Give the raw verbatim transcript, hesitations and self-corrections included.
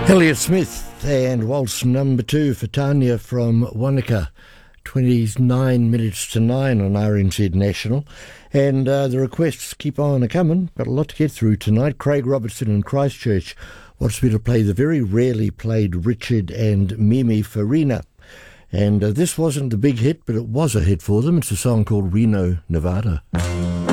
Elliott Smith and waltz number two for Tanya from Wanaka. twenty-nine minutes to nine on R N Z National. And uh, the requests keep on a-coming. Got a lot to get through tonight. Craig Robertson in Christchurch wants me to play the very rarely played Richard and Mimi Farina. And uh, this wasn't the big hit, but it was a hit for them. It's a song called Reno, Nevada.